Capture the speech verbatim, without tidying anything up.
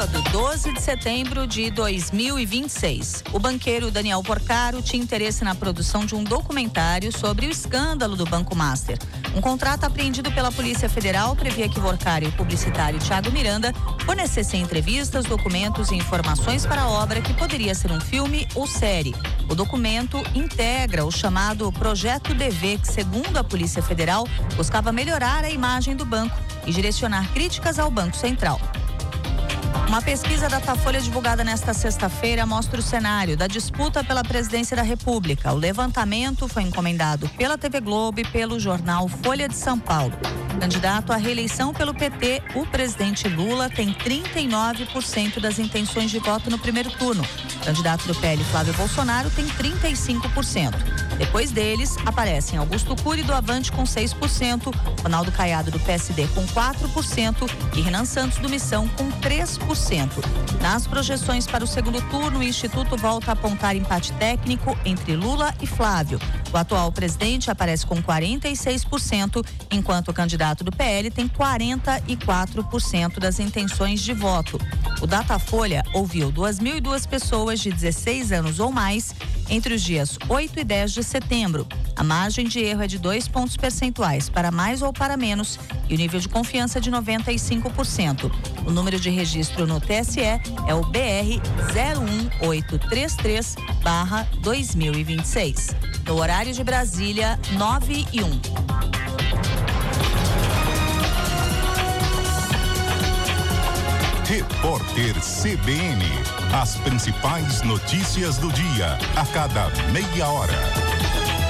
sábado, doze de setembro de dois mil e vinte e seis. O banqueiro Daniel Porcaro tinha interesse na produção de um documentário sobre o escândalo do Banco Master. Um contrato apreendido pela Polícia Federal previa que Porcaro e o publicitário Thiago Miranda fornecessem entrevistas, documentos e informações para a obra que poderia ser um filme ou série. O documento integra o chamado Projeto D V, que, segundo a Polícia Federal, buscava melhorar a imagem do banco e direcionar críticas ao Banco Central. Uma pesquisa da Datafolha divulgada nesta sexta-feira mostra o cenário da disputa pela presidência da República. O levantamento foi encomendado pela T V Globo e pelo jornal Folha de São Paulo. Candidato à reeleição pelo P T, o presidente Lula tem trinta e nove por cento das intenções de voto no primeiro turno. O candidato do P L, Flávio Bolsonaro, tem trinta e cinco por cento. Depois deles, aparecem Augusto Cury do Avante com seis por cento, Ronaldo Caiado do P S D com quatro por cento e Renan Santos do Missão com três por cento. Nas projeções para o segundo turno, o Instituto volta a apontar empate técnico entre Lula e Flávio. O atual presidente aparece com quarenta e seis por cento, enquanto o candidato do P L tem quarenta e quatro por cento das intenções de voto. O Datafolha ouviu duas mil e duas pessoas de dezesseis anos ou mais entre os dias oito e dez de setembro. A margem de erro é de dois pontos percentuais para mais ou para menos e o nível de confiança é de noventa e cinco por cento. O número de registro no T S E é o B R zero um oito três três barra dois mil e vinte e seis. No horário de Brasília, nove e um. Repórter C B N. As principais notícias do dia, a cada meia hora.